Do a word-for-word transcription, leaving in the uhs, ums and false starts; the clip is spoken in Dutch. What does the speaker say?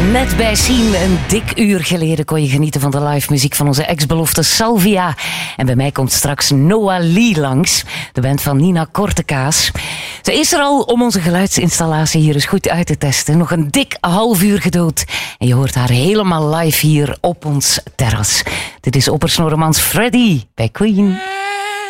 Net bij Sien, een dik uur geleden kon je genieten van de live muziek van onze ex-belofte Salvia. En bij mij komt straks Noah Lee langs, de band van Nina Kortekaas. Ze is er al om onze geluidsinstallatie hier eens goed uit te testen. Nog een dik half uur geduld. En je hoort haar helemaal live hier op ons terras. Dit is Oppersnorremans Freddy bij Queen.